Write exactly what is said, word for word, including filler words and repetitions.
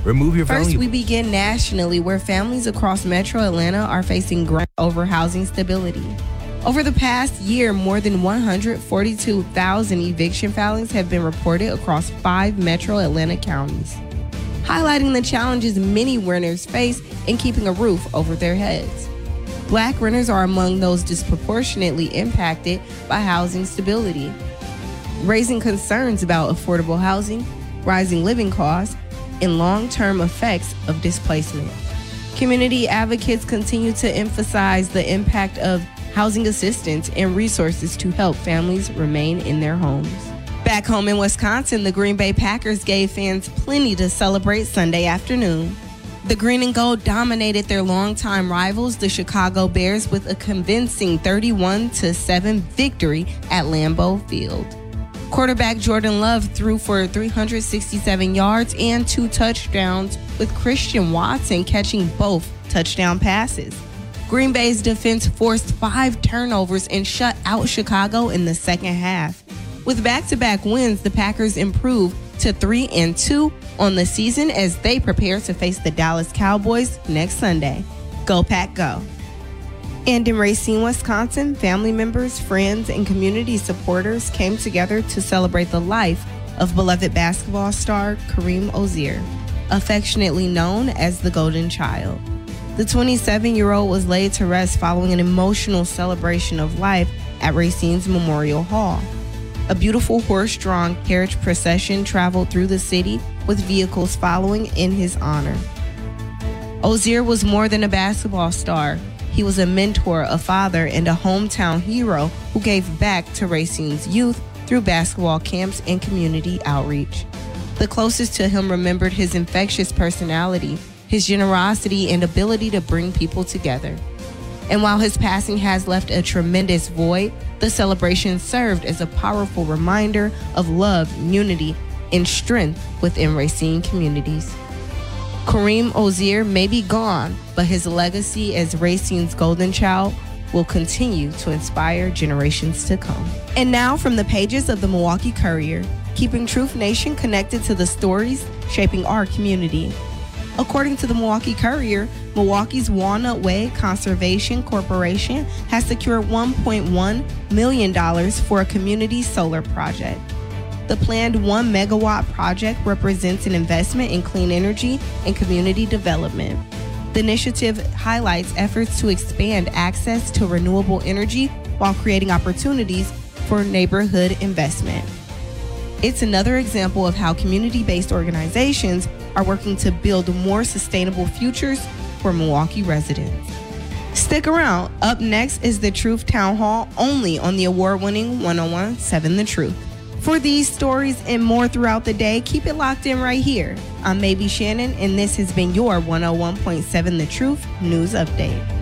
Remove your First, family. we begin nationally, where families across Metro Atlanta are facing grind over housing stability. Over the past year, more than one hundred forty-two thousand eviction filings have been reported across five Metro Atlanta counties, highlighting the challenges many renters face in keeping a roof over their heads. Black renters are among those disproportionately impacted by housing stability, raising concerns about affordable housing, rising living costs, and long-term effects of displacement. Community advocates continue to emphasize the impact of housing assistance and resources to help families remain in their homes. Back home in Wisconsin, the Green Bay Packers gave fans plenty to celebrate Sunday afternoon. The green and gold dominated their longtime rivals, the Chicago Bears, with a convincing thirty-one to seven victory at Lambeau Field. Quarterback Jordan Love threw for three hundred sixty-seven yards and two touchdowns, with Christian Watson catching both touchdown passes. Green Bay's defense forced five turnovers and shut out Chicago in the second half. With back-to-back wins, the Packers improved to three and two on the season as they prepare to face the Dallas Cowboys next Sunday. Go Pack Go! And in Racine, Wisconsin, family members, friends, and community supporters came together to celebrate the life of beloved basketball star Kareem Ozier, affectionately known as the Golden Child. The twenty-seven-year-old was laid to rest following an emotional celebration of life at Racine's Memorial Hall. A beautiful horse-drawn carriage procession traveled through the city with vehicles following in his honor. Ozier was more than a basketball star. He was a mentor, a father, and a hometown hero who gave back to Racine's youth through basketball camps and community outreach. The closest to him remembered his infectious personality, his generosity, and ability to bring people together. And while his passing has left a tremendous void, the celebration served as a powerful reminder of love, unity, and strength within Racine communities. Kareem Ozier may be gone, but his legacy as Racine's Golden Child will continue to inspire generations to come. And now from the pages of the Milwaukee Courier, keeping Truth Nation connected to the stories shaping our community. According to the Milwaukee Courier, Milwaukee's Walnut Way Conservation Corporation has secured one point one million dollars for a community solar project. The planned one megawatt project represents an investment in clean energy and community development. The initiative highlights efforts to expand access to renewable energy while creating opportunities for neighborhood investment. It's another example of how community-based organizations are working to build more sustainable futures for Milwaukee residents. Stick around. Up next is the Truth Town Hall, only on the award-winning one oh one point seven The Truth. For these stories and more throughout the day, keep it locked in right here. I'm Maybe Shannon, and this has been your one oh one point seven The Truth News Update.